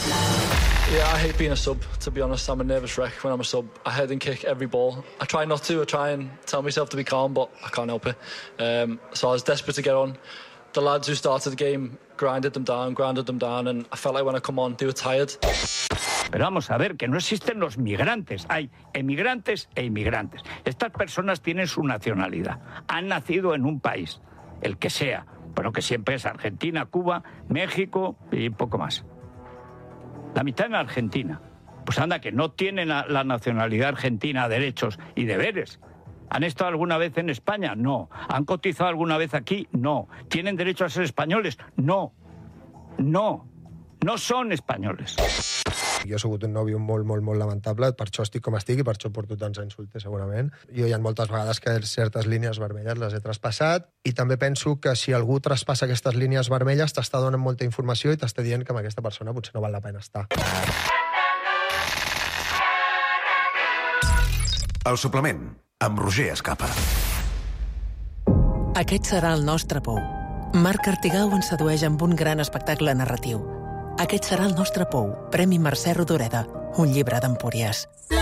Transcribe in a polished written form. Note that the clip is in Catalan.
Yeah, I hate being a sub, to be honest. I'm a nervous wreck when I'm a sub. I head and kick every ball. I try not to. I try and tell myself to be calm, but I can't help it. So I was desperate to get on. The lads who started the game grounded them down, and I felt like when I come on, they were tired. Pero vamos a ver, que no existen los migrantes. Hay emigrantes e inmigrantes. Estas personas tienen su nacionalidad. Han nacido en un país, el que sea, pero que siempre es Argentina, Cuba, México y poco más. La mitad en Argentina. Pues anda, que no tienen la nacionalidad argentina derechos y deberes. ¿Han estado alguna vez en España? No. ¿Han cotizado alguna vez aquí? No. ¿Tienen derecho a ser españoles? No. No. No son españoles. Jo he sigut un nòvio molt lamentable, per això estic com estic i per això porto tants insultes, segurament. Jo hi ha moltes vegades que certes línies vermelles les he traspassat i també penso que si algú traspassa aquestes línies vermelles t'està donant molta informació i t'està dient que amb aquesta persona potser no val la pena estar. El suplement, amb Roger Escapa. Aquest serà el nostre pou. Marc Artigau ens sedueix amb un gran espectacle narratiu. Aquest serà el nostre pou, Premi Mercè Rodoreda, un llibre d'Empúries.